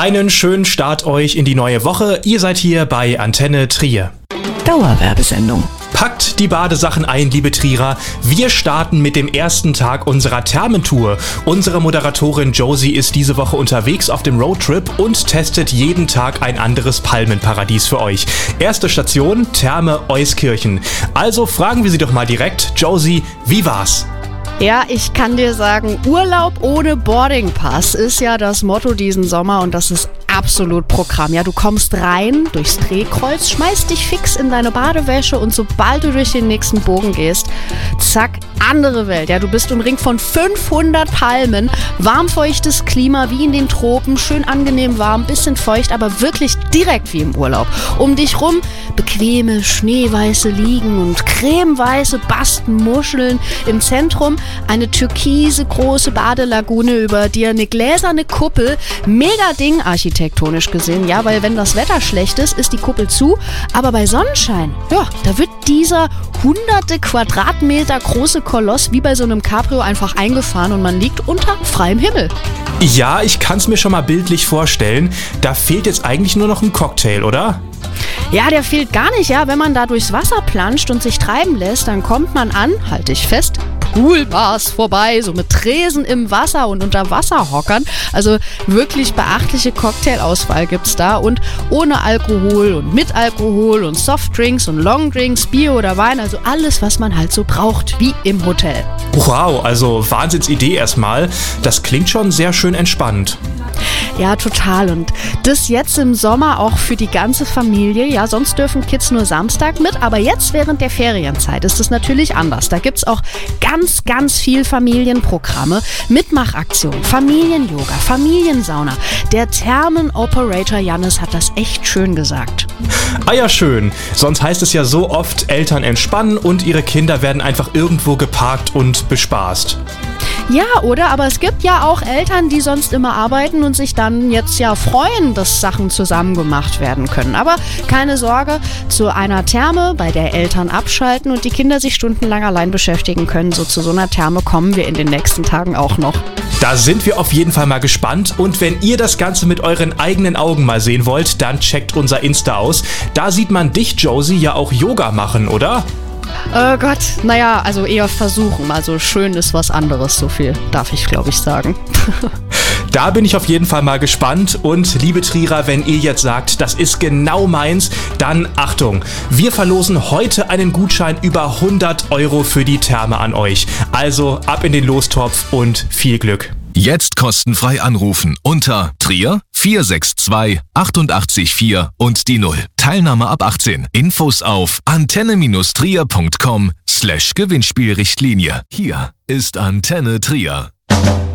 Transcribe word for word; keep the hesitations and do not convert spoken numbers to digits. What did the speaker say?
Einen schönen Start euch in die neue Woche. Ihr seid hier bei Antenne Trier. Dauerwerbesendung. Packt die Badesachen ein, liebe Trierer. Wir starten mit dem ersten Tag unserer Thermentour. Unsere Moderatorin Josie ist diese Woche unterwegs auf dem Roadtrip und testet jeden Tag ein anderes Palmenparadies für euch. Erste Station, Therme Euskirchen. Also fragen wir sie doch mal direkt. Josie, wie war's? Ja, ich kann dir sagen, Urlaub ohne Boardingpass ist ja das Motto diesen Sommer und das ist absolut Programm. Ja, du kommst rein durchs Drehkreuz, schmeißt dich fix in deine Badewäsche und sobald du durch den nächsten Bogen gehst, zack, andere Welt. Ja, du bist umringt von fünfhundert Palmen, warmfeuchtes Klima wie in den Tropen, schön angenehm warm, bisschen feucht, aber wirklich direkt wie im Urlaub. Um dich rum bequeme, schneeweiße Liegen und cremeweiße Bastenmuscheln. Im Zentrum eine türkise große Badelagune, über dir eine gläserne Kuppel. Mega Ding architektonisch gesehen, ja, weil wenn das Wetter schlecht ist, ist die Kuppel zu, aber bei Sonnenschein, ja, da wird dieser hunderte Quadratmeter große Koloss wie bei so einem Cabrio einfach eingefahren und man liegt unter freiem Himmel. Ja, ich kann's mir schon mal bildlich vorstellen. Da fehlt jetzt eigentlich nur noch ein Cocktail, oder? Ja, der fehlt gar nicht, ja. Wenn man da durchs Wasser planscht und sich treiben lässt, dann kommt man an, halte ich fest, Poolbars vorbei, so mit Tresen im Wasser und unter Wasserhockern. Also wirklich beachtliche Cocktailauswahl gibt's da und ohne Alkohol und mit Alkohol und Softdrinks und Longdrinks, Bier oder Wein, also alles, was man halt so braucht, wie im Hotel. Wow, also Wahnsinnsidee erstmal. Das klingt schon sehr schön entspannt. Ja, total. Und das jetzt im Sommer auch für die ganze Familie. Ja, sonst dürfen Kids nur Samstag mit, aber jetzt während der Ferienzeit ist es natürlich anders. Da gibt's auch ganz, ganz viel Familienprogramme, Mitmachaktionen, Familien-Yoga, Familiensauna. Der Thermen-Operator Jannis hat das echt schön gesagt. Ah ja, schön. Sonst heißt es ja so oft, Eltern entspannen und ihre Kinder werden einfach irgendwo geparkt und bespaßt. Ja, oder? Aber es gibt ja auch Eltern, die sonst immer arbeiten und sich dann jetzt ja freuen, dass Sachen zusammen gemacht werden können. Aber keine Sorge, zu einer Therme, bei der Eltern abschalten und die Kinder sich stundenlang allein beschäftigen können, so zu so einer Therme kommen wir in den nächsten Tagen auch noch. Da sind wir auf jeden Fall mal gespannt und wenn ihr das Ganze mit euren eigenen Augen mal sehen wollt, dann checkt unser Insta aus. Da sieht man dich, Josie, ja auch Yoga machen, oder? Oh Gott, naja, also eher versuchen. Also schön ist was anderes, so viel darf ich, glaube ich, sagen. Da bin ich auf jeden Fall mal gespannt und liebe Trierer, wenn ihr jetzt sagt, das ist genau meins, dann Achtung, wir verlosen heute einen Gutschein über hundert Euro für die Therme an euch. Also ab in den Lostopf und viel Glück. Jetzt kostenfrei anrufen unter Trier vier sechs zwei acht acht vier und die null. Teilnahme ab achtzehn. Infos auf antenne-trier punkt com slash Gewinnspielrichtlinie. Hier ist Antenne Trier.